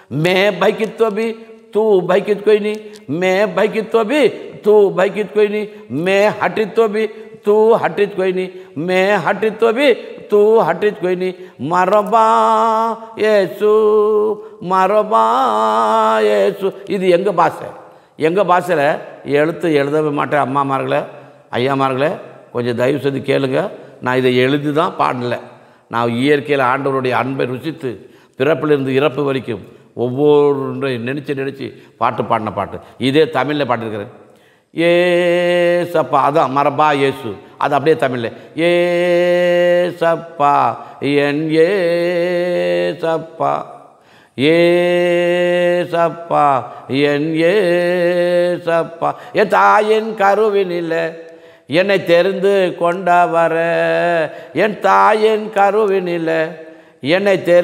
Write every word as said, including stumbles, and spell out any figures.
मैं भयकित्व भी तू भयकित कोई नहीं, मैं भयकित्व भी तू भयकित कोई नहीं, मैं हटित्व भी तू हटित कोई नहीं, मैं हटित्व भी तू हटित कोई नहीं, மரபா இயேசு மரபா இயேசு. இது எங்கள் பாஷை. எங்கள் பாஷையில் எழுத்து எழுதவே மாட்டேன். அம்மாமார்களே ஐயாமார்களே கொஞ்சம் தயவு செய்து கேளுங்க. நான் இதை எழுதி தான் பாடலை. நான் இயற்கையில் ஆண்டவருடைய அன்பை ருசித்து பிறப்பிலிருந்து இறப்பு வரைக்கும் ஒவ்வொரு நினச்சி நினச்சி பாட்டு பாடின பாட்டு. இதே தமிழில் பாட்டிருக்கிறேன். ஏசப்பா அதான் மரபா இயேசு. அது அப்படியே தமிழில் ஏசப்பா என் ஏசப்பா ஏசப்பா என் ஏசப்பா என் தாயின் கருவினில் என்னை தெரிந்து கொண்டவர, என் தாயின் கருவினில் என்னை தெரி